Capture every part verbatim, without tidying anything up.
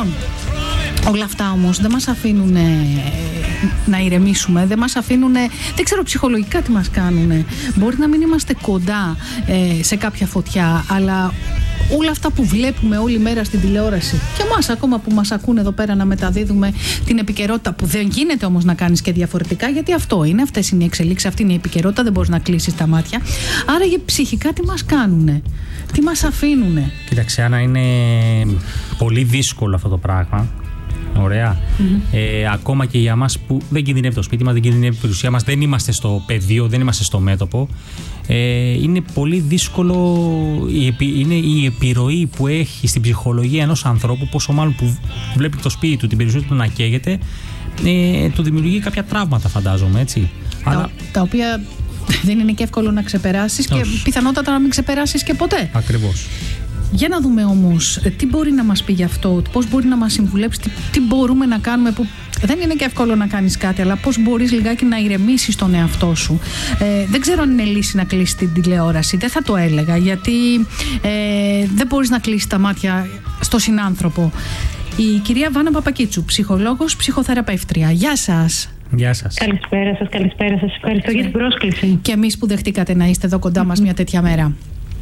Λοιπόν, όλα αυτά όμως δεν μας αφήνουν να ηρεμήσουμε, δεν μας αφήνουν, δεν ξέρω ψυχολογικά τι μας κάνουν. Μπορεί να μην είμαστε κοντά ε, σε κάποια φωτιά, αλλά όλα αυτά που βλέπουμε όλη μέρα στην τηλεόραση και εμάς ακόμα που μας ακούνε εδώ πέρα να μεταδίδουμε την επικαιρότητα, που δεν γίνεται όμως να κάνεις και διαφορετικά, γιατί αυτό είναι, αυτές είναι οι εξελίξεις, αυτή είναι η επικαιρότητα, δεν μπορείς να κλείσεις τα μάτια. Άρα για ψυχικά τι μας κάνουνε, τι μας αφήνουνε. Κοίταξε, Άννα, είναι πολύ δύσκολο αυτό το πράγμα. Ωραία. Mm-hmm. Ε, ακόμα και για μας που δεν κινδυνεύει το σπίτι μας, δεν κινδυνεύει η περιουσία μας, δεν είμαστε στο πεδίο, δεν είμαστε στο μέτωπο. Ε, είναι πολύ δύσκολο, η, είναι η επιρροή που έχει στην ψυχολογία ενός ανθρώπου, πόσο μάλλον που βλέπει το σπίτι του, την περιουσία του να καίγεται, ε, του δημιουργεί κάποια τραύματα, φαντάζομαι, έτσι. Τα, Αλλά... τα οποία δεν είναι και εύκολο να ξεπεράσεις και πιθανότατα να μην ξεπεράσεις και ποτέ. Ακριβώς. Για να δούμε όμως τι μπορεί να μας πει γι' αυτό, πώς μπορεί να μας συμβουλέψει, τι, τι μπορούμε να κάνουμε, που δεν είναι και εύκολο να κάνεις κάτι, αλλά πώς μπορείς λιγάκι να ηρεμήσεις τον εαυτό σου. Ε, δεν ξέρω αν είναι λύση να κλείσεις την τηλεόραση, δεν θα το έλεγα, γιατί ε, δεν μπορείς να κλείσεις τα μάτια στο συνάνθρωπο. Η κυρία Βάνα Παπακίτσου, ψυχολόγος, ψυχοθεραπεύτρια. Γεια σας. Γεια σας. Καλησπέρα σας, καλησπέρα σας. Ευχαριστώ για την πρόσκληση. Και εμείς που δεχτήκατε να είστε εδώ κοντά μας μια τέτοια μέρα.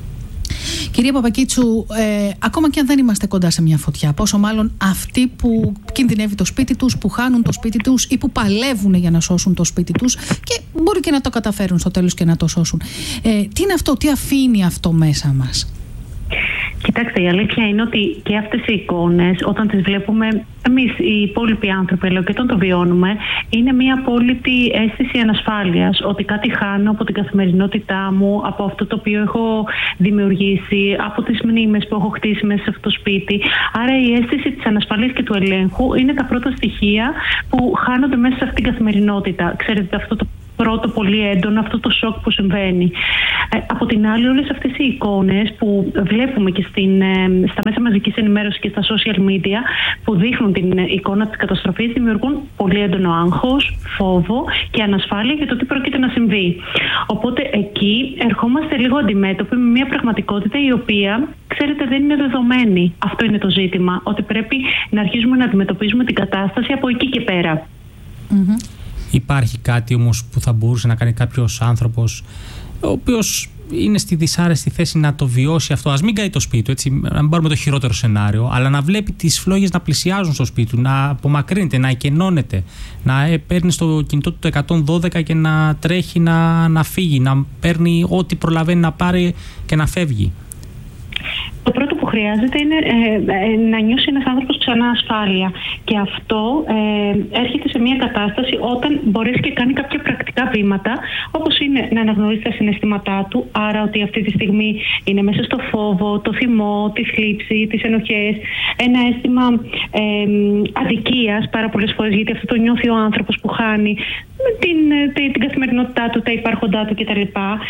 Κυρία Παπακίτσου, ε, ακόμα και αν δεν είμαστε κοντά σε μια φωτιά, πόσο μάλλον αυτοί που κινδυνεύει το σπίτι τους, που χάνουν το σπίτι τους ή που παλεύουν για να σώσουν το σπίτι τους και μπορεί και να το καταφέρουν στο τέλος και να το σώσουν. Ε, τι είναι αυτό, τι αφήνει αυτό μέσα μας? Κοιτάξτε, η αλήθεια είναι ότι και αυτές οι εικόνες, όταν τις βλέπουμε εμείς οι υπόλοιποι άνθρωποι, αλλά και όταν το βιώνουμε, είναι μια απόλυτη αίσθηση ανασφάλειας. Ότι κάτι χάνω από την καθημερινότητά μου, από αυτό το οποίο έχω δημιουργήσει, από τις μνήμες που έχω χτίσει μέσα σε αυτό το σπίτι. Άρα η αίσθηση της ανασφαλείας και του ελέγχου είναι τα πρώτα στοιχεία που χάνονται μέσα σε αυτήν την καθημερινότητα. Ξέρετε, αυτό το πρώτο πολύ έντονο, αυτό το σοκ που συμβαίνει. Ε, από την άλλη, όλες αυτές οι εικόνες που βλέπουμε και στην, ε, στα μέσα μαζικής ενημέρωσης και στα social media, που δείχνουν την εικόνα της καταστροφής, δημιουργούν πολύ έντονο άγχος, φόβο και ανασφάλεια για το τι πρόκειται να συμβεί. Οπότε εκεί ερχόμαστε λίγο αντιμέτωποι με μια πραγματικότητα η οποία, ξέρετε, δεν είναι δεδομένη. Αυτό είναι το ζήτημα, ότι πρέπει να αρχίσουμε να αντιμετωπίζουμε την κατάσταση από εκεί και πέρα. Mm-hmm. Υπάρχει κάτι όμως που θα μπορούσε να κάνει κάποιος άνθρωπος ο οποίος είναι στη δυσάρεστη θέση να το βιώσει αυτό? Ας μην καεί το σπίτι του, έτσι, να μην πάρουμε το χειρότερο σενάριο, αλλά να βλέπει τις φλόγες να πλησιάζουν στο σπίτι του, να απομακρύνεται, να εκενώνεται, να παίρνει στο κινητό του το εκατόν δώδεκα και να τρέχει να, να φύγει, να παίρνει ό,τι προλαβαίνει να πάρει και να φεύγει. Το πρώτο που χρειάζεται είναι ε, ε, να νιώσει ένας άνθρωπος ξανά ασφάλεια. Και αυτό ε, έρχεται σε μια κατάσταση όταν μπορέσει και κάνει κάποια πρακτικά βήματα, όπως είναι να αναγνωρίσει τα συναισθήματά του, άρα ότι αυτή τη στιγμή είναι μέσα στο φόβο, το θυμό, τη θλίψη, τις ενοχές, ένα αίσθημα ε, αδικίας πάρα πολλές φορές, γιατί αυτό το νιώθει ο άνθρωπος που χάνει την, την, την καθημερινότητά του, τα υπάρχοντά του κτλ.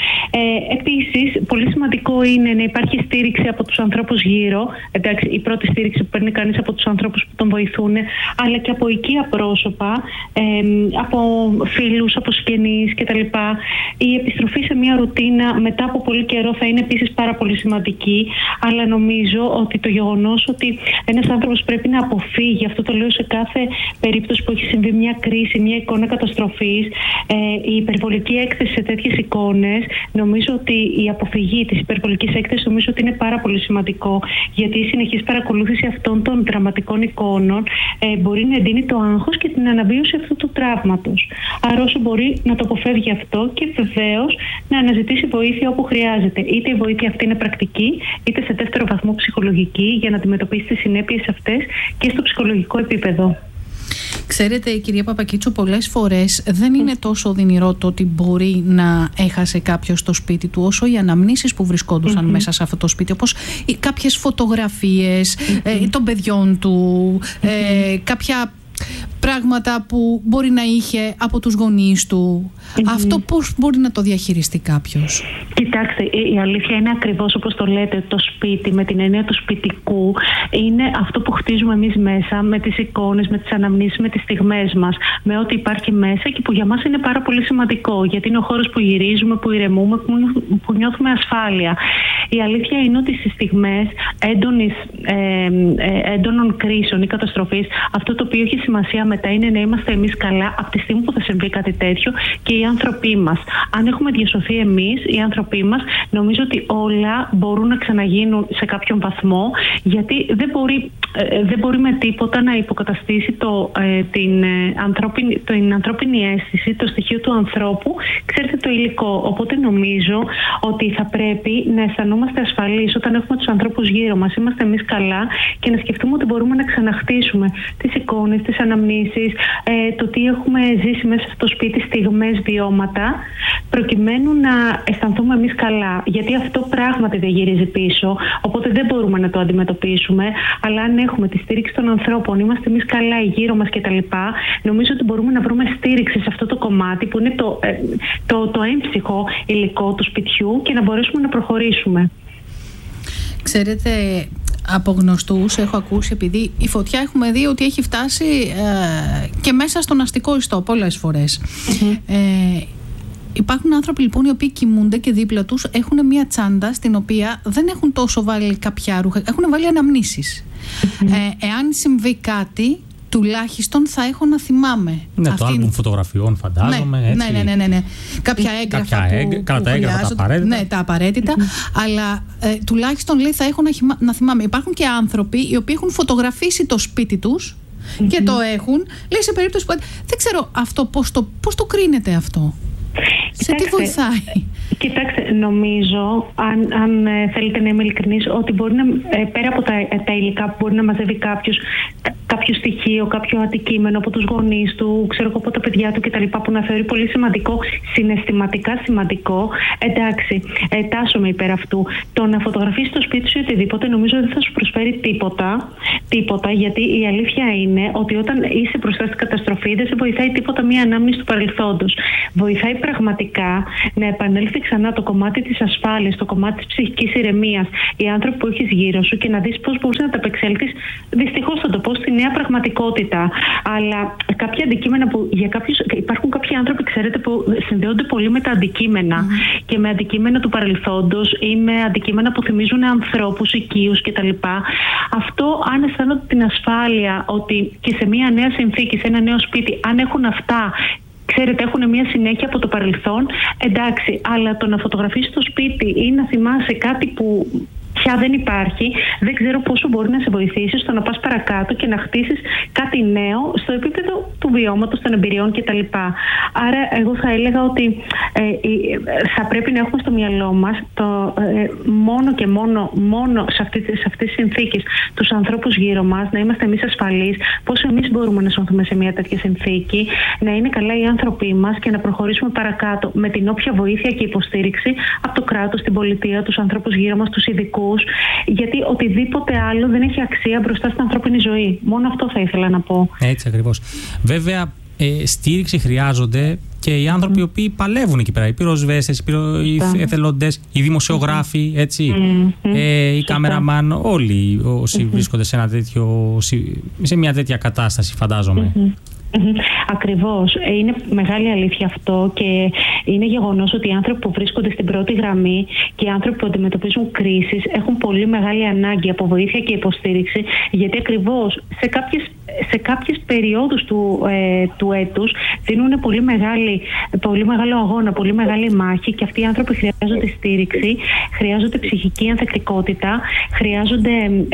Ε, επίσης, πολύ σημαντικό είναι να υπάρχει στήριξη από τους ανθρώπους γύρω. Εντάξει, η πρώτη στήριξη που παίρνει κανείς από τους ανθρώπους που τον βοηθούν, αλλά και από οικεία πρόσωπα, ε, από φίλους, από συγγενείς κτλ. Η επιστροφή σε μια ρουτίνα μετά από πολύ καιρό θα είναι επίσης πάρα πολύ σημαντική, αλλά νομίζω ότι το γεγονός ότι ένας άνθρωπος πρέπει να αποφύγει, αυτό το λέω σε κάθε περίπτωση που έχει συμβεί μια κρίση, μια εικόνα καταστροφής, ε, η υπερβολική έκθεση σε τέτοιες εικόνες, νομίζω ότι η αποφυγή της υπερβολικής έκθεσης νομίζω ότι είναι πάρα πολύ σημαντικό, γιατί η συνεχής παρακολούθηση αυτών των δραματικών εικόνων ε, μπορεί να εντείνει το άγχος και την αναβίωση αυτού του τραύματος. Άρα όσο μπορεί να το αποφεύγει αυτό και βεβαίως να αναζητήσει βοήθεια όπου χρειάζεται. Είτε η βοήθεια αυτή είναι πρακτική, είτε σε δεύτερο βαθμό ψυχολογική, για να αντιμετωπίσει τις συνέπειες αυτές και στο ψυχολογικό επίπεδο. Ξέρετε, κυρία Παπακίτσου, πολλές φορές δεν είναι τόσο οδυνηρό το ότι μπορεί να έχασε κάποιος το σπίτι του, όσο οι αναμνήσεις που βρισκόντουσαν mm-hmm. μέσα σε αυτό το σπίτι, όπως κάποιες φωτογραφίες mm-hmm. ε, των παιδιών του, mm-hmm. ε, κάποια πράγματα που μπορεί να είχε από τους γονείς του. Mm-hmm. Αυτό πώς μπορεί να το διαχειριστεί κάποιος? Κοιτάξτε, η αλήθεια είναι ακριβώς όπως το λέτε, το σπίτι με την έννοια του σπιτικού είναι αυτό που χτίζει χτίζουμε εμείς μέσα, με τις εικόνες, με τις αναμνήσεις, με τις στιγμές μας, με ό,τι υπάρχει μέσα και που για μας είναι πάρα πολύ σημαντικό, γιατί είναι ο χώρος που γυρίζουμε, που ηρεμούμε, που, που νιώθουμε ασφάλεια. Η αλήθεια είναι ότι στις στιγμές έντονης, ε, ε, έντονων κρίσεων ή καταστροφής, αυτό το οποίο έχει σημασία μετά είναι να είμαστε εμείς καλά από τη στιγμή που θα συμβεί κάτι τέτοιο και οι άνθρωποι μας. Αν έχουμε διασωθεί εμείς, οι άνθρωποι μας, νομίζω ότι όλα μπορούν να ξαναγίνουν σε κάποιον βαθμό, γιατί δεν μπορεί, ε, δεν μπορεί με τίποτα να υποκαταστήσει το, ε, την, ε, ανθρώπινη, την ανθρώπινη αίσθηση, το στοιχείο του ανθρώπου, ξέρετε, το υλικό. Οπότε νομίζω ότι θα πρέπει να αισθανόμαστε ασφαλείς όταν έχουμε τους ανθρώπους γύρω μας, είμαστε εμείς καλά και να σκεφτούμε ότι μπορούμε να ξαναχτίσουμε τις εικόνες, τις αναμνήσεις, ε, το τι έχουμε ζήσει μέσα στο σπίτι, στιγμές, βιώματα, προκειμένου να αισθανθούμε εμείς καλά. Γιατί αυτό πράγματι δεν γυρίζει πίσω, οπότε δεν μπορούμε να το αντιμετωπίσουμε. Αλλά αν έχουμε τη στήριξη των ανθρώπων, είμαστε εμείς καλά, γύρω μας κτλ., νομίζω ότι μπορούμε να βρούμε στήριξη σε αυτό το κομμάτι που είναι το, ε, το, το έμψυχο υλικό του σπιτιού και να μπορέσουμε να προχωρήσουμε. Ξέρετε, από γνωστούς έχω ακούσει, επειδή η φωτιά έχουμε δει ότι έχει φτάσει ε, και μέσα στον αστικό ιστό πολλές φορές. Mm-hmm. Ε, υπάρχουν άνθρωποι λοιπόν οι οποίοι κοιμούνται και δίπλα τους έχουν μια τσάντα στην οποία δεν έχουν τόσο βάλει κάποια ρούχα, έχουν βάλει αναμνήσεις. Mm-hmm. Ε, εάν συμβεί κάτι, τουλάχιστον θα έχω να θυμάμαι. Ναι, αυτή... το άλμπουμ φωτογραφιών φαντάζομαι. Ναι, έτσι. ναι, ναι, ναι, ναι. Κάποια έγγραφα κάποια που, έγγ... που τα έγγραφα, τα απαραίτητα. Ναι, τα απαραίτητα. Mm-hmm. Αλλά ε, τουλάχιστον λέει θα έχω να, χυμα... να θυμάμαι. Υπάρχουν και άνθρωποι οι οποίοι έχουν φωτογραφίσει το σπίτι τους mm-hmm. και το έχουν. Λέει σε περίπτωση που... Δεν ξέρω αυτό πώς το, πώς το κρίνεται αυτό. Σε τι βοηθάει? Κοιτάξτε, νομίζω, αν, αν ε, θέλετε να είμαι ειλικρινής, ότι μπορεί να, ε, πέρα από τα, ε, τα υλικά που μπορεί να μαζεύει κάποιος, κάποιο στοιχείο, κάποιο αντικείμενο από τους γονείς του, ξέρω εγώ, από τα παιδιά του κτλ., που να θεωρεί πολύ σημαντικό, συναισθηματικά σημαντικό, εντάξει, ε, τάσσομαι υπέρ αυτού. Το να φωτογραφίσει το σπίτι σου ή οτιδήποτε, νομίζω δεν θα σου προσφέρει τίποτα, τίποτα, γιατί η αλήθεια είναι ότι όταν είσαι μπροστά στην καταστροφή, δεν σε βοηθάει τίποτα μία ανάμνηση του παρελθόντος. Βοηθάει πραγματικά να επανέλθει ξανά το κομμάτι της ασφάλειας, το κομμάτι της ψυχικής ηρεμίας, οι άνθρωποι που έχεις γύρω σου και να δεις πώς μπορείς να τα απεξέλθεις, δυστυχώς θα το πω, στη νέα πραγματικότητα. Αλλά κάποια αντικείμενα που για κάποιους, υπάρχουν κάποιοι άνθρωποι, ξέρετε, που συνδέονται πολύ με τα αντικείμενα mm. και με αντικείμενα του παρελθόντος ή με αντικείμενα που θυμίζουν ανθρώπους, οικείους κτλ. Αυτό, αν αισθάνονται την ασφάλεια ότι και σε μια νέα συνθήκη, σε ένα νέο σπίτι, αν έχουν αυτά, ξέρετε, έχουν μια συνέχεια από το παρελθόν, εντάξει, αλλά το να φωτογραφίσεις το σπίτι ή να θυμάσαι κάτι που πια δεν υπάρχει, δεν ξέρω πόσο μπορεί να σε βοηθήσει στο να πας παρακάτω και να χτίσεις κάτι νέο στο επίπεδο του βιώματος, των εμπειριών κτλ. Άρα εγώ θα έλεγα ότι ε, θα πρέπει να έχουμε στο μυαλό μας το, ε, μόνο και μόνο, μόνο σε, αυτή, σε αυτές τις συνθήκες τους ανθρώπους γύρω μας, να είμαστε εμείς ασφαλείς, πώς εμείς μπορούμε να σωθούμε σε μια τέτοια συνθήκη, να είναι καλά οι άνθρωποι μας και να προχωρήσουμε παρακάτω με την όποια βοήθεια και υποστήριξη από το κράτος, την πολιτεία, τους ανθρώπους γύρω μας, τους ειδικούς. Γιατί οτιδήποτε άλλο δεν έχει αξία μπροστά στην ανθρώπινη ζωή. Μόνο αυτό θα ήθελα να πω. Έτσι ακριβώς. Βέβαια, ε, στήριξη χρειάζονται και οι άνθρωποι οι mm. οποίοι παλεύουν εκεί πέρα. Οι πυροσβέστες, οι, πυρο... οι εθελοντές, οι δημοσιογράφοι, έτσι, mm-hmm. ε, οι κάμεραμαν, όλοι όσοι mm-hmm. βρίσκονται σε, ένα τέτοιο, σε μια τέτοια κατάσταση, φαντάζομαι. Mm-hmm. Ακριβώς. Είναι μεγάλη αλήθεια αυτό και είναι γεγονός ότι οι άνθρωποι που βρίσκονται στην πρώτη γραμμή και οι άνθρωποι που αντιμετωπίζουν κρίσεις έχουν πολύ μεγάλη ανάγκη από βοήθεια και υποστήριξη, γιατί ακριβώς σε κάποιες, σε κάποιες περιόδους του, ε, του έτους δίνουν πολύ, μεγάλη, πολύ μεγάλο αγώνα, πολύ μεγάλη μάχη και αυτοί οι άνθρωποι χρειάζονται στήριξη, χρειάζονται ψυχική ανθεκτικότητα, χρειάζονται ε,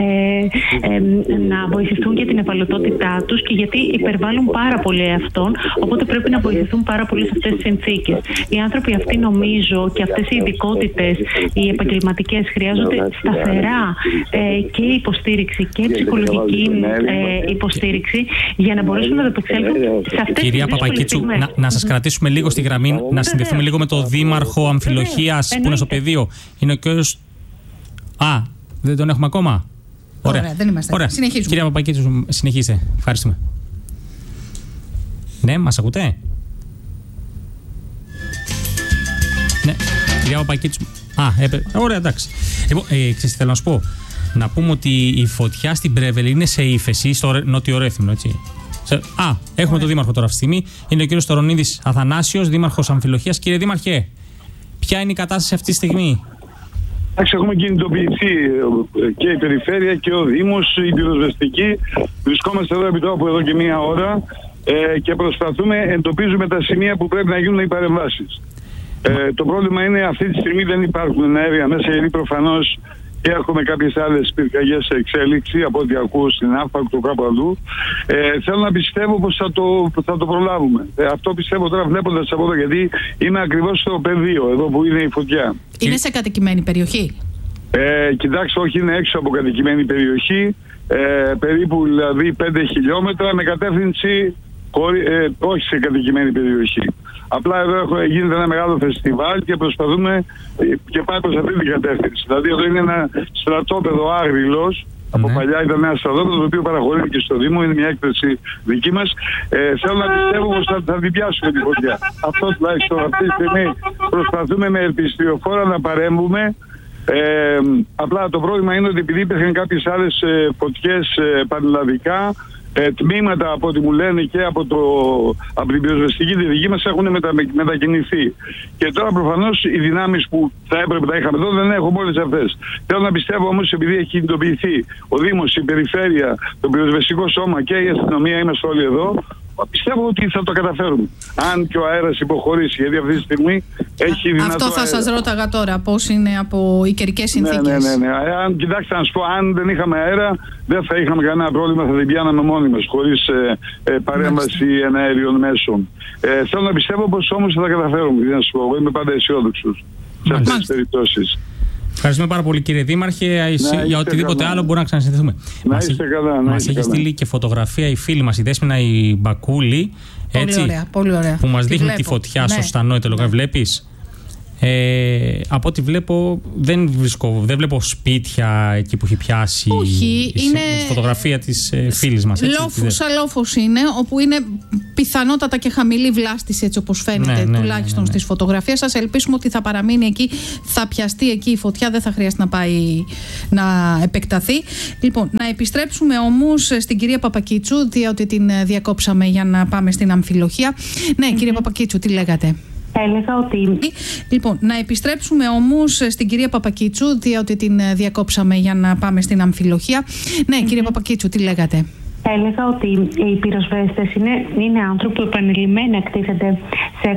ε, να βοηθηθούν για την ευαλωτότητά τους και γιατί υπερβάλλουν πάρα πάρα πολύ αυτόν, οπότε πρέπει να βοηθηθούν πάρα πολύ σε αυτές τις συνθήκες. Οι άνθρωποι αυτοί, νομίζω, και αυτές οι ειδικότητες, οι επαγγελματικές, χρειάζονται σταθερά ε, και υποστήριξη και ψυχολογική ε, υποστήριξη για να μπορέσουν να επεξέλθουν σε αυτές τις Κυρία Παπακίτσου, να, να σας κρατήσουμε λίγο στη γραμμή, να συνδεθούμε λίγο με το Δήμαρχο Αμφιλοχίας που είναι στο πεδίο. Είναι ο κύριος... Α, δεν τον έχουμε ακόμα. Ωραία, Ωραία δεν είμαστε. Ωραία. Συνεχίζουμε. Κυρία Παπακίτσου, συνεχίστε. Ευχαριστούμε. Ναι, μας ακούτε? Ναι, κυρία Παπακίτσου. Α, έπαι... ωραία, εντάξει. Λοιπόν, ε, ξέρεις τι θέλω να σου πω. Να πούμε ότι η φωτιά στην Πρέβελη είναι σε ύφεση, στο Νότιο Ρέθυμνο, έτσι. Σε... Α, έχουμε Ωραία. τον Δήμαρχο τώρα αυτή τη στιγμή. Είναι ο κύριος Τωρονίδης Αθανάσιος, Δήμαρχος Αμφιλοχίας. Κύριε Δήμαρχε, ποια είναι η κατάσταση αυτή τη στιγμή? Έχουμε κινητοποιηθεί και η Περιφέρεια και ο Δήμος, η πυροσβεστική. Βρισκόμαστε εδώ επί τόπου εδώ και μία ώρα ε, και προσπαθούμε, εντοπίζουμε τα σημεία που πρέπει να γίνουν οι παρεμβάσεις. Ε, το πρόβλημα είναι αυτή τη στιγμή δεν υπάρχουν αέρια μέσα, γιατί προφανώς και έχουμε κάποιες άλλες πυρκαγιές σε εξέλιξη από ό,τι ακούω στην Άφακτο κάπου αλλού. Ε, θέλω να πιστεύω πως θα το, θα το προλάβουμε. Ε, αυτό πιστεύω τώρα βλέποντας από εδώ, γιατί είμαι ακριβώς στο πεδίο, εδώ που είναι η φωτιά. Είναι σε κατοικημένη περιοχή? Ε, κοιτάξτε, όχι, είναι έξω από κατοικημένη περιοχή, ε, περίπου δηλαδή πέντε χιλιόμετρα με κατεύθυνση, ε, όχι σε κατοικημένη περιοχή. Απλά εδώ έχω, γίνεται ένα μεγάλο φεστιβάλ και προσπαθούμε και πάει προς αυτή την κατεύθυνση. Δηλαδή εδώ είναι ένα στρατόπεδο Άγριλος. Ναι. Από παλιά ήταν ένα στρατόπεδο το οποίο παραχωρείται και στο Δήμο, είναι μια έκθεση δική μας. Ε, θέλω να πιστεύω πως θα, θα την πιάσουμε τη φωτιά. Αυτό τουλάχιστον αυτή τη στιγμή προσπαθούμε με ελπιστριοφόρα να παρέμβουμε. Ε, απλά το πρόβλημα είναι ότι επειδή υπήρχαν κάποιες άλλες ε, φωτιές ε, πανελλαδικά, Ε, τμήματα από ό,τι μου λένε και από, το, από την πυροσβεστική τη δική μας έχουν μετα, μετακινηθεί. Και τώρα προφανώς οι δυνάμεις που θα έπρεπε να είχαμε εδώ δεν έχουμε όλες αυτές. Θέλω να πιστεύω όμως, επειδή έχει κινητοποιηθεί ο Δήμος, η Περιφέρεια, το πυροσβεστικό σώμα και η αστυνομία, είμαστε όλοι εδώ, πιστεύω ότι θα το καταφέρουμε. Αν και ο αέρας υποχωρήσει, γιατί αυτή τη στιγμή έχει δυνατό. Αυτό θα σας ρώταγα τώρα, πώς είναι από οι καιρικές συνθήκες. Ναι, ναι, ναι, ναι. Αν, κοιτάξτε, να σου πω, αν δεν είχαμε αέρα, δεν θα είχαμε κανένα πρόβλημα, θα την πιάναμε μόνοι μας, χωρίς ε, ε, παρέμβαση εναέριων μέσων. Ε, θέλω να πιστεύω πως όμως θα τα καταφέρουμε. Να σου πω, εγώ είμαι πάντα αισιόδοξος σε αυτές τις περιπτώσεις. Ευχαριστούμε πάρα πολύ, κύριε Δήμαρχε. Να για οτιδήποτε καλά. άλλο μπορούμε να ξανασυνδεθούμε. Να είστε καλά. Μας έχει στείλει και φωτογραφία η φίλη μας, η Δέσποινα η Μπακούλη. Πολύ έτσι, ωραία, πολύ ωραία. που μας τη δείχνει βλέπω. τη φωτιά ναι. σωστά νόητο λόγο. Ναι. Βλέπεις. Ε, από ό,τι βλέπω, δεν, βρισκώ, δεν βλέπω σπίτια εκεί που έχει πιάσει. Όχι, η, είναι η φωτογραφία της ε, φίλης μας. Σαν λόφος είναι, όπου είναι πιθανότατα και χαμηλή βλάστηση, έτσι όπως φαίνεται, ναι, ναι, τουλάχιστον ναι, ναι, ναι. στις φωτογραφίες σας. Ελπίσουμε ότι θα παραμείνει εκεί, θα πιαστεί εκεί η φωτιά, δεν θα χρειάζεται να πάει να επεκταθεί. Λοιπόν, να επιστρέψουμε όμως στην κυρία Παπακίτσου, διότι την διακόψαμε για να πάμε στην Αμφιλοχία. Ναι, κυρία Παπακίτσου, τι λέγατε? Έλεγα ότι... Λοιπόν, να επιστρέψουμε όμως στην κυρία Παπακίτσου, διότι την διακόψαμε για να πάμε στην Αμφιλοχία. Ναι, κυρία Παπακίτσου, τι λέγατε? Έλεγα ότι οι πυροσβέστες είναι, είναι άνθρωποι που επανειλημμένα εκτίθενται σε